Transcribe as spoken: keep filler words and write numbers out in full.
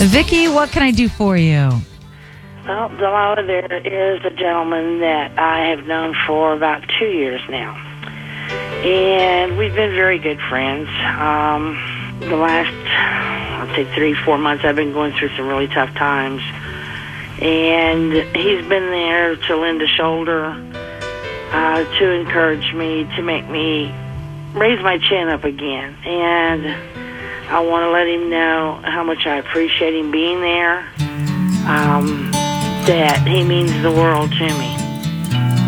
Vicki, what can I do for you? Well, Delilah, there is a gentleman that I have known for about two years now. And we've been very good friends. Um, the last, I'd say three, four months, I've been going through some really tough times. And he's been there to lend a shoulder, uh, to encourage me, to make me raise my chin up again. And I want to let him know how much I appreciate him being there. Um... that he means the world to me.